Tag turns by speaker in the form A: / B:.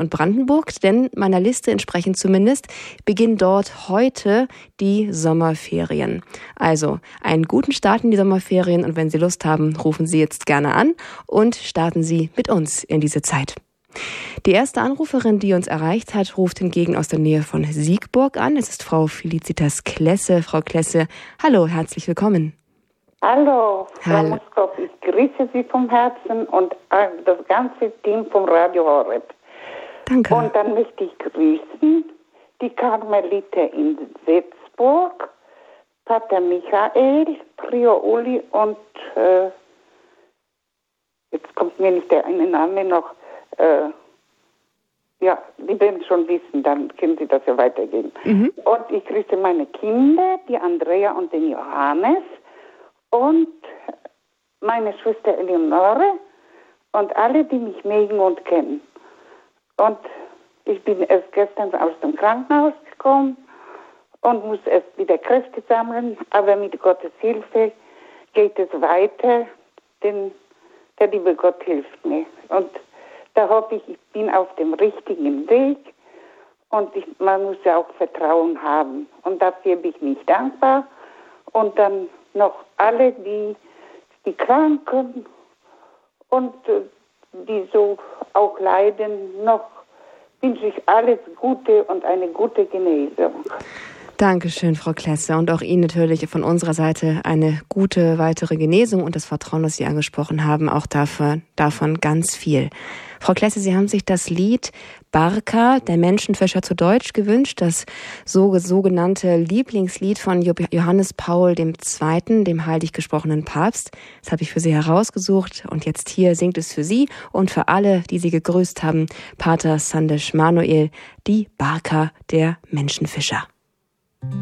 A: und Brandenburg, denn meiner Liste entsprechend zumindest beginnen dort heute die Sommerferien. Also einen guten Start in die Sommerferien und wenn Sie Lust haben, rufen Sie jetzt gerne an und starten Sie mit uns in diese Zeit. Die erste Anruferin, die uns erreicht hat, ruft hingegen aus der Nähe von Siegburg an. Es ist Frau Felicitas Klesse. Frau Klesse, hallo, herzlich willkommen.
B: Hallo, Frau Muskov, ich grüße Sie vom Herzen und das ganze Team vom Radio Horeb.
A: Danke.
B: Und dann möchte ich grüßen die Karmeliter in Setzburg, Pater Michael, Prior Uli und jetzt kommt mir nicht der eine Name noch. Ja, die werden schon wissen, dann können Sie das ja weitergeben. Und ich grüße meine Kinder, die Andrea und den Johannes und meine Schwester Eleonore und alle, die mich mögen und kennen. Und ich bin erst gestern aus dem Krankenhaus gekommen und muss erst wieder Kräfte sammeln, aber mit Gottes Hilfe geht es weiter, denn der liebe Gott hilft mir. Und da hoffe ich, ich bin auf dem richtigen Weg und man muss ja auch Vertrauen haben. Und dafür bin ich nicht dankbar. Und dann noch alle, die Kranken und die so auch leiden, noch wünsche ich alles Gute und eine gute Genesung.
A: Dankeschön, Frau Klesse. Und auch Ihnen natürlich von unserer Seite eine gute weitere Genesung und das Vertrauen, das Sie angesprochen haben, auch davon ganz viel. Frau Klesse, Sie haben sich das Lied Barka, der Menschenfischer zu Deutsch gewünscht, das sogenannte Lieblingslied von Johannes Paul II., dem heilig gesprochenen Papst. Das habe ich für Sie herausgesucht und jetzt hier singt es für Sie und für alle, die Sie gegrüßt haben, Pater Sandesh Manuel, die Barka, der Menschenfischer.